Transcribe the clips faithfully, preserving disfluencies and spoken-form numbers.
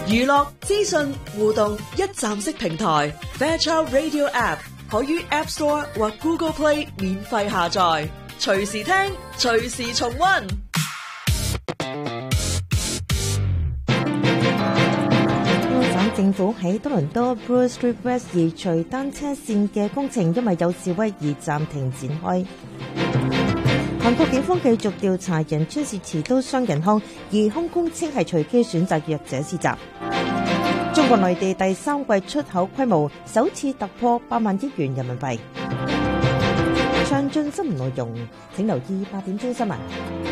娛樂、資訊、互動一站式平台 Fairchild Radio App 可於 App Store 或 Google Play 免費下載，隨時聽，隨時重溫。 省政府喺多倫多 Bloor Street West 移除單車線嘅工程，因為有示威而暫停展開。韓國警方繼續調查人穿是持刀傷人兇，而空軍稱係隨機選擇弱者施襲。中國內地第三季出口規模首次突破八萬億元人民幣。詳盡新聞內容，請留意八點鐘新聞。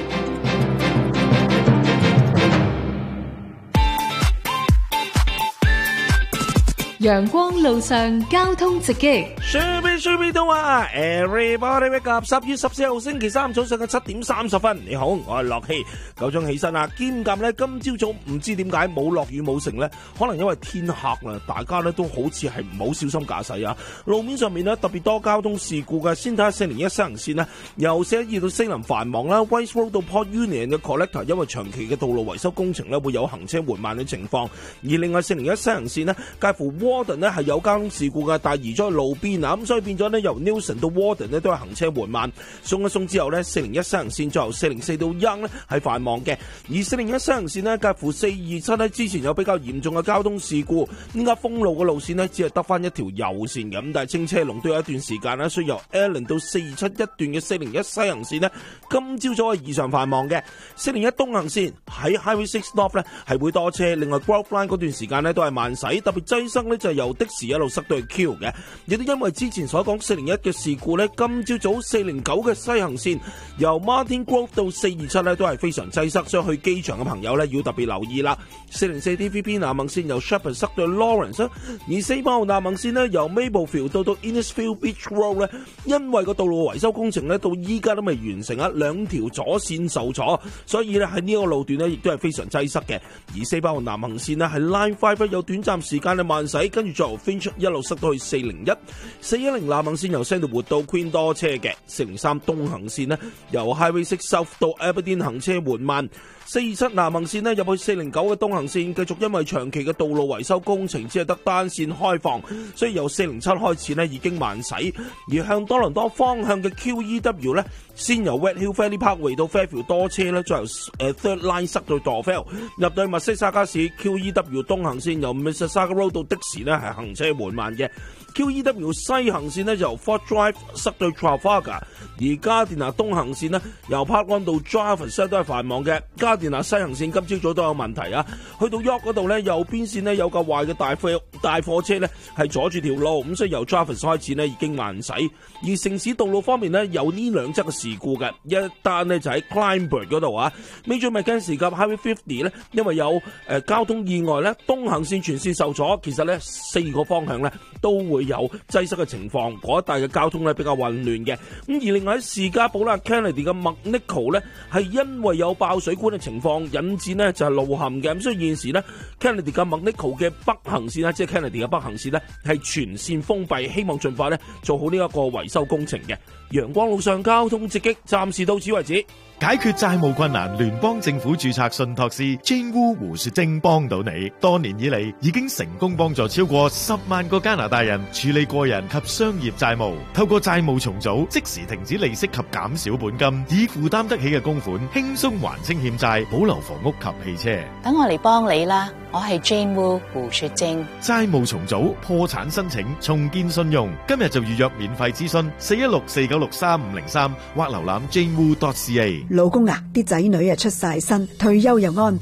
陽光路上交通直擊 Super Super 都話 Everybody wake up， 十月十四號星期三早上嘅七點三十分，你好，我係樂希，夠鐘起身啦。兼夾咧，今朝早唔知點解冇落雨冇成咧，可能因為天黑啦，大家咧都好似係唔好小心駕駛啊。路面上面咧特別多交通事故嘅，先睇下四零一西行線咧，由四一二到西林繁忙啦 ，West Road 到 Port Union 嘅 Collector 因為長期嘅道路維修工程咧會有行車緩慢嘅情況，而另外四零一西行線咧介乎 Warden 咧係有交通事故嘅，但係移咗去路邊啊，咁所以變咗咧由 Nilsson 到 Warden 咧都係行車緩慢。鬆一鬆之後咧，四零一西行線最後四零四到 Yonge 咧係繁忙嘅，而四零一西行線咧介乎四二七咧之前有比較嚴重嘅交通事故，依家封路嘅路線咧只係得翻一條右線嘅，咁但係清車龍都有一段時間啦，所以由 Allen 到四二七一段嘅四零一西行線咧今朝早係異常繁忙嘅。四零一東行線喺 Highway Six North 咧係會多車，另外 Grove Line 嗰段時間咧都係慢駛，特別擠塞咧就係由的士一路塞到去 Q 嘅，亦都因為之前所講四零一嘅事故咧，今朝早四零九嘅西行線由 Martin Grove 到四二七咧都係非常擠塞，所以去機場嘅朋友咧要特別留意啦。四零四 T V B 南行線由 Shepherd 塞到 Lawrence， 而四八號南行線咧由 Mapleville 到到 Innisfield Beach Road 咧，因為個道路維修工程咧到依家都未完成啊，兩條左線受阻，所以咧喺呢個路段咧亦都係非常擠塞嘅。而四八號南行線咧係 Line Five 有短暫時間嘅慢駛，跟住再由 Finch 一路塞到去四零一，四一零南行線由 Sandalwood 到 Queen 多車嘅，四零三東行線咧由 Highway Six South 到 Aberdeen 行車緩慢，四二七南行線咧入去四零九嘅東行線繼續因為長期嘅道路維修工程只係得單線開放，所以由四零七開始咧已經慢駛，而向多倫多方向嘅 Q E W 咧先由 Red Hill Valley Parkway 到 Fairfield 多車咧，再由誒 Third Line 塞到 Dorvale 入到密西沙加市 Q E W 東行線由 Mississauga Road 到的士咧係行車緩慢嘅。Q E W 西行線咧由 Fort Drive 塞到 Trafalgar， 而加電拿東行線咧由 Park Lawn 到 Jarvis 都係繁忙嘅。加電拿西行線今朝早都有問題啊，去到 York 嗰度咧右邊線咧有架壞嘅大貨大貨車咧係阻住條路，咁所以由 Jarvis 開始咧已經慢駛。而城市道路方面咧有呢兩則嘅事故嘅，一單咧就喺 Kleinburg 嗰度啊 ，Major Mackenzie 及 Highway fifty 咧因為有誒、呃、交通意外咧，東行線全線受阻，其實咧四個方向咧都會有擠塞嘅情況，嗰一帶嘅交通咧比較混亂嘅。咁而另外喺士嘉堡啦 Kennedy 嘅 McNichol 咧係因為有爆水管嘅情況引致呢就係路陷嘅，咁所以現時呢 Kennedy 嘅 McNichol 嘅北行線啦，即係 Kennedy 嘅北行線咧係全線封閉，希望盡快咧做好呢一個維修工程嘅。陽光路上交通直擊，暫時到此為止。 解決債務困難，聯邦政府註冊信託師 Jane Wu 胡雪晶幫到你。多年以嚟，已經成功幫助超過十萬個加拿大人處理個人及商業債務。透過債務重組，即時停止利息及減少本金，以負擔得起嘅供款，輕鬆還清欠債，保留房屋及汽車。 等我嚟幫你啦，我係 Jane Wu 胡雪晶。 債務重組、破產申請、重建信用，今日就預約免費諮詢四一六四九六三五零三或瀏覽 jane wu dot c a。 老公啊，啲仔女啊出晒身，退休又安